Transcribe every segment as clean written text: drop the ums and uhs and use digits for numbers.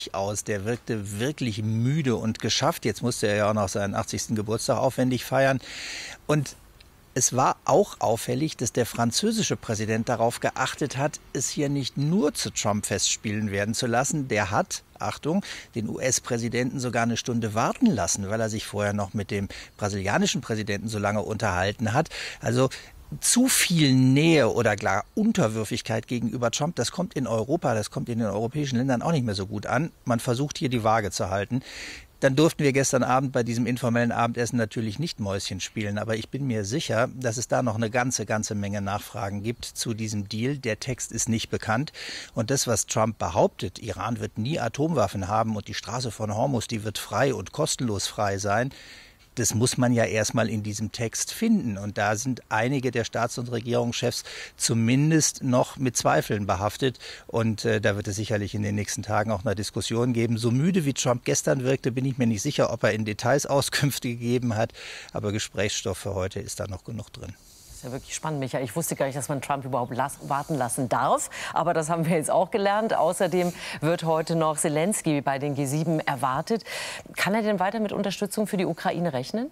aus. Der wirkte wirklich müde und geschafft. Jetzt musste er ja auch noch seinen 80. Geburtstag aufwendig feiern. Und es war auch auffällig, dass der französische Präsident darauf geachtet hat, es hier nicht nur zu Trump-Festspielen werden zu lassen. Der hat, Achtung, den US-Präsidenten sogar eine Stunde warten lassen, weil er sich vorher noch mit dem brasilianischen Präsidenten so lange unterhalten hat. Also zu viel Nähe oder gar Unterwürfigkeit gegenüber Trump, das kommt in Europa, das kommt in den europäischen Ländern auch nicht mehr so gut an. Man versucht hier die Waage zu halten. Dann durften wir gestern Abend bei diesem informellen Abendessen natürlich nicht Mäuschen spielen. Aber ich bin mir sicher, dass es da noch eine ganze Menge Nachfragen gibt zu diesem Deal. Der Text ist nicht bekannt. Und das, was Trump behauptet, Iran wird nie Atomwaffen haben und die Straße von Hormuz, die wird frei und kostenlos frei sein, das muss man ja erstmal in diesem Text finden. Und da sind einige der Staats- und Regierungschefs zumindest noch mit Zweifeln behaftet. Und da wird es sicherlich in den nächsten Tagen auch eine Diskussion geben. So müde wie Trump gestern wirkte, bin ich mir nicht sicher, ob er in Details Auskünfte gegeben hat. Aber Gesprächsstoff für heute ist da noch genug drin. Das ist ja wirklich spannend, Michael. Ich wusste gar nicht, dass man Trump überhaupt warten lassen darf. Aber das haben wir jetzt auch gelernt. Außerdem wird heute noch Zelensky bei den G7 erwartet. Kann er denn weiter mit Unterstützung für die Ukraine rechnen?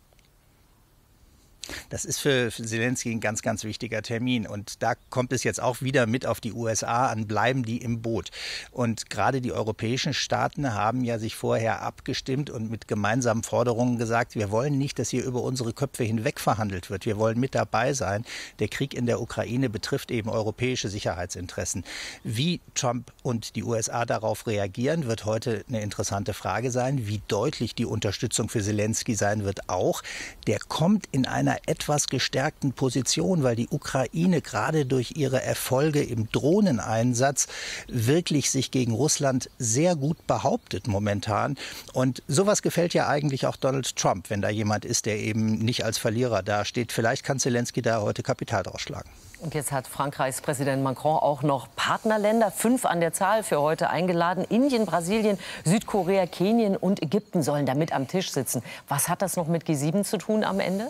Das ist für Zelensky ein ganz wichtiger Termin. Und da kommt es jetzt auch wieder mit auf die USA an, bleiben die im Boot. Und gerade die europäischen Staaten haben ja sich vorher abgestimmt und mit gemeinsamen Forderungen gesagt, wir wollen nicht, dass hier über unsere Köpfe hinweg verhandelt wird. Wir wollen mit dabei sein. Der Krieg in der Ukraine betrifft eben europäische Sicherheitsinteressen. Wie Trump und die USA darauf reagieren, wird heute eine interessante Frage sein. Wie deutlich die Unterstützung für Zelensky sein wird auch. Der kommt in einer etwas gestärkten Position, weil die Ukraine gerade durch ihre Erfolge im Drohneneinsatz wirklich sich gegen Russland sehr gut behauptet momentan. Und sowas gefällt ja eigentlich auch Donald Trump, wenn da jemand ist, der eben nicht als Verlierer dasteht. Vielleicht kann Zelensky da heute Kapital draus schlagen. Und jetzt hat Frankreichs Präsident Macron auch noch Partnerländer, 5 an der Zahl, für heute eingeladen. Indien, Brasilien, Südkorea, Kenia und Ägypten sollen da mit am Tisch sitzen. Was hat das noch mit G7 zu tun am Ende?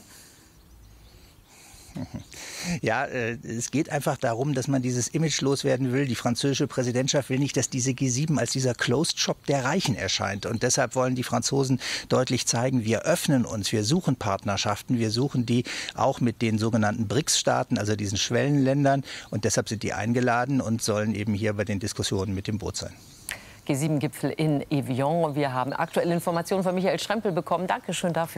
Ja, es geht einfach darum, dass man dieses Image loswerden will. Die französische Präsidentschaft will nicht, dass diese G7 als dieser Closed Shop der Reichen erscheint. Und deshalb wollen die Franzosen deutlich zeigen, wir öffnen uns, wir suchen Partnerschaften, wir suchen die auch mit den sogenannten BRICS-Staaten, also diesen Schwellenländern. Und deshalb sind die eingeladen und sollen eben hier bei den Diskussionen mit dem Boot sein. G7-Gipfel in Evian. Wir haben aktuelle Informationen von Michael Strempel bekommen. Dankeschön dafür.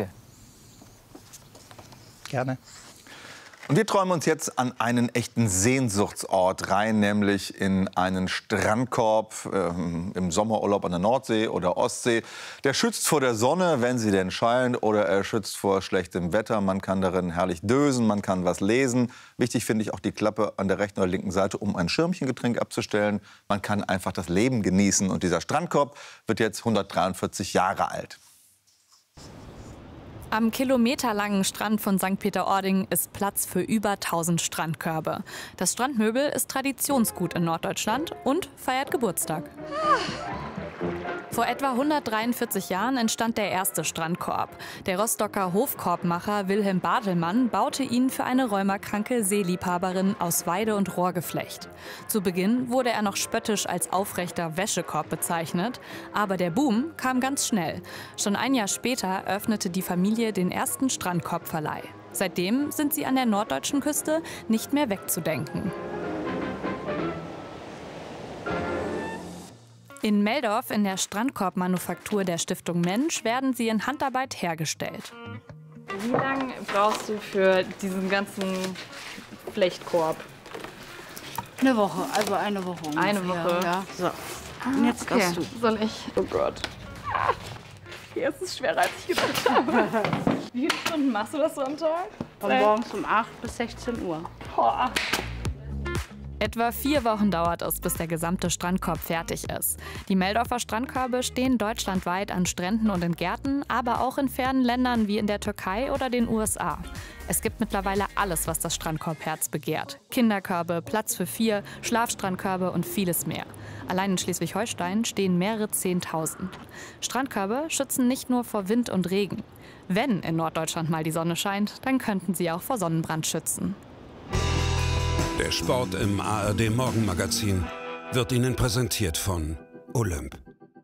Gerne. Und wir träumen uns jetzt an einen echten Sehnsuchtsort rein, nämlich in einen Strandkorb im Sommerurlaub an der Nordsee oder Ostsee. Der schützt vor der Sonne, wenn sie denn scheint, oder er schützt vor schlechtem Wetter. Man kann darin herrlich dösen, man kann was lesen. Wichtig finde ich auch die Klappe an der rechten oder linken Seite, um ein Schirmchengetränk abzustellen. Man kann einfach das Leben genießen. Und dieser Strandkorb wird jetzt 143 Jahre alt. Am kilometerlangen Strand von St. Peter-Ording ist Platz für über 1000 Strandkörbe. Das Strandmöbel ist Traditionsgut in Norddeutschland und feiert Geburtstag. Vor etwa 143 Jahren entstand der erste Strandkorb. Der Rostocker Hofkorbmacher Wilhelm Bartelmann baute ihn für eine rheumakranke Seeliebhaberin aus Weide- und Rohrgeflecht. Zu Beginn wurde er noch spöttisch als aufrechter Wäschekorb bezeichnet. Aber der Boom kam ganz schnell. Schon ein Jahr später öffnete die Familie den ersten Strandkorbverleih. Seitdem sind sie an der norddeutschen Küste nicht mehr wegzudenken. In Meldorf in der Strandkorbmanufaktur der Stiftung Mensch werden sie in Handarbeit hergestellt. Wie lange brauchst du für diesen ganzen Flechtkorb? Eine Woche, also eine Woche ungefähr. Eine Woche? Ja. So, und jetzt darfst du. Soll ich? Oh Gott. Hier ist es schwerer, als ich gedacht habe. Wie viele Stunden machst du das so am Tag? Von morgens um 8 bis 16 Uhr. Boah. Etwa 4 Wochen dauert es, bis der gesamte Strandkorb fertig ist. Die Meldorfer Strandkörbe stehen deutschlandweit an Stränden und in Gärten, aber auch in fernen Ländern wie in der Türkei oder den USA. Es gibt mittlerweile alles, was das Strandkorbherz begehrt. Kinderkörbe, Platz für 4, Schlafstrandkörbe und vieles mehr. Allein in Schleswig-Holstein stehen mehrere 10.000. Strandkörbe schützen nicht nur vor Wind und Regen. Wenn in Norddeutschland mal die Sonne scheint, dann könnten sie auch vor Sonnenbrand schützen. Der Sport im ARD Morgenmagazin wird Ihnen präsentiert von Olymp.